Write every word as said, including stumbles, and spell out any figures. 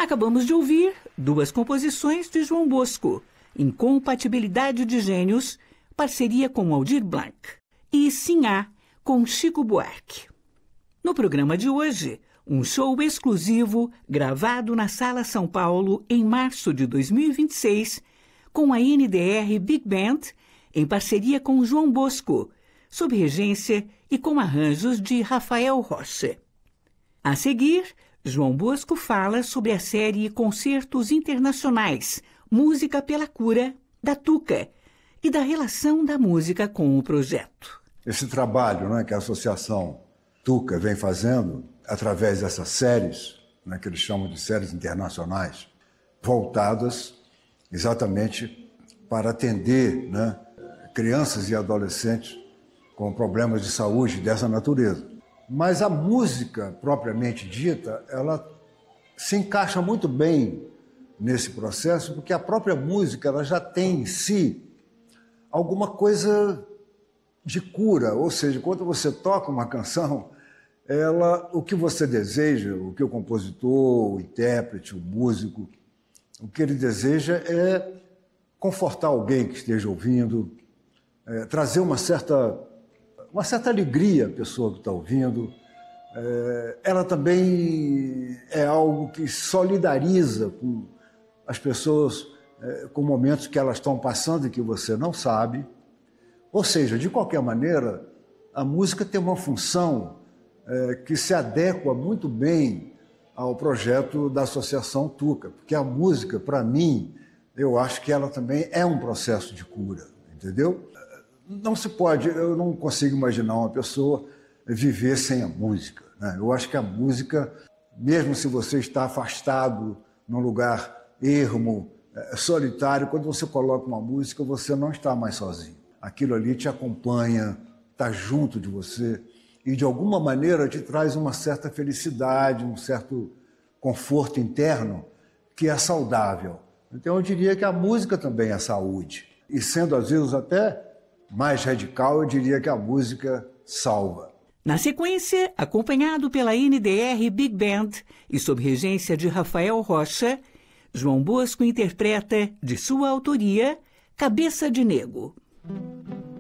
Acabamos de ouvir duas composições de João Bosco, Incompatibilidade de Gênios, parceria com Aldir Blanc, e Sinhá, com Chico Buarque. No programa de hoje, um show exclusivo gravado na Sala São Paulo em março de dois mil e vinte e seis, com a N D R Big Band, em parceria com João Bosco, sob regência e com arranjos de Rafael Rocha. A seguir, João Bosco fala sobre a série Concertos Internacionais, Música pela Cura, da Tuca, e da relação da música com o projeto. Esse trabalho, né, que a Associação Tuca vem fazendo, através dessas séries, né, que eles chamam de séries internacionais, voltadas exatamente para atender, né, crianças e adolescentes com problemas de saúde dessa natureza. Mas a música, propriamente dita, ela se encaixa muito bem nesse processo, porque a própria música ela já tem em si alguma coisa de cura, ou seja, quando você toca uma canção, ela, o que você deseja, o que o compositor, o intérprete, o músico, o que ele deseja é confortar alguém que esteja ouvindo, é, trazer uma certa, uma certa alegria à pessoa que está ouvindo. É, ela também é algo que solidariza com as pessoas, é, com momentos que elas estão passando e que você não sabe. Ou seja, de qualquer maneira, a música tem uma função é, que se adequa muito bem ao projeto da Associação Tuca, porque a música, para mim, eu acho que ela também é um processo de cura, entendeu? Não se pode, eu não consigo imaginar uma pessoa viver sem a música, né? Eu acho que a música, mesmo se você está afastado num lugar ermo, é, solitário, quando você coloca uma música, você não está mais sozinho. Aquilo ali te acompanha, está junto de você e, de alguma maneira, te traz uma certa felicidade, um certo conforto interno que é saudável. Então, eu diria que a música também é saúde. E, sendo, às vezes, até mais radical, eu diria que a música salva. Na sequência, acompanhado pela N D R Big Band e sob regência de Rafael Rocha, João Bosco interpreta, de sua autoria, Cabeça de Nego.